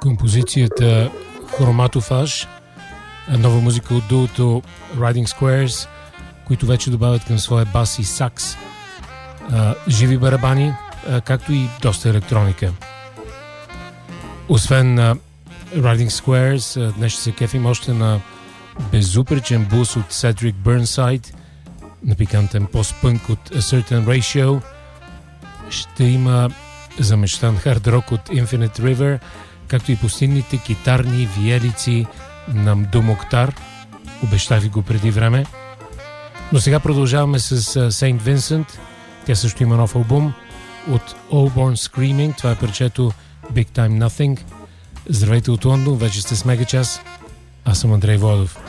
композицията Хроматофаж, нова музика от дуото Riding Squares, които вече добавят към своя бас и сакс живи барабани, както и доста електроника. Освен Riding Squares, днес ще се кефим още на безупречен бус от Cedric Burnside, на пикантен пост-пънк от A Certain Ratio. Ще има замечтан хард-рок от Infinite River, както и постинните китарни виелици на Мдо Моктар. Обещах ви го преди време. Но сега продължаваме с Saint Vincent. Тя също има нов албум от All Born Screaming. Това е парчето Big Time Nothing. Здравейте от Лондон, вече сте с Мегачас. Аз съм Андрей Владов.